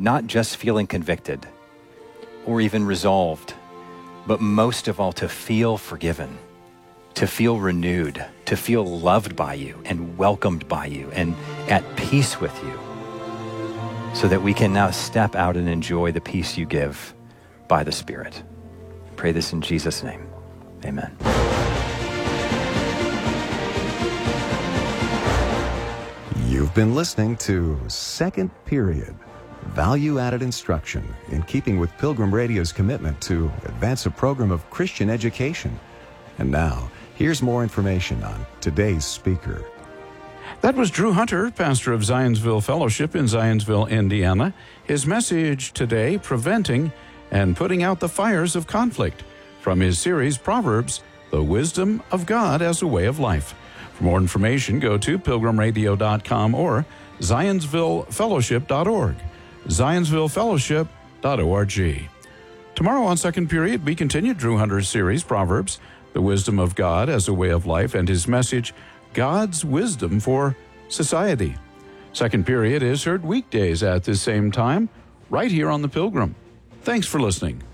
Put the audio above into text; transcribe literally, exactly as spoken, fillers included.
not just feeling convicted or even resolved, but most of all, to feel forgiven, to feel renewed, to feel loved by you and welcomed by you and at peace with you, so that we can now step out and enjoy the peace you give by the Spirit. Pray this in Jesus' name. Amen. You've been listening to Second Period, value-added instruction in keeping with Pilgrim Radio's commitment to advance a program of Christian education. And now, here's more information on today's speaker. That was Drew Hunter, pastor of Zionsville Fellowship in Zionsville, Indiana. His message today, Preventing and Putting Out the Fires of Conflict, from his series, Proverbs, The Wisdom of God as a Way of Life. For more information, go to pilgrim radio dot com or zionsville fellowship dot org, zionsville fellowship dot org. Tomorrow on Second Period, we continue Drew Hunter's series, Proverbs, The Wisdom of God as a Way of Life, and his message, God's Wisdom for Society. Second Period is heard weekdays at the same time, right here on The Pilgrim. Thanks for listening.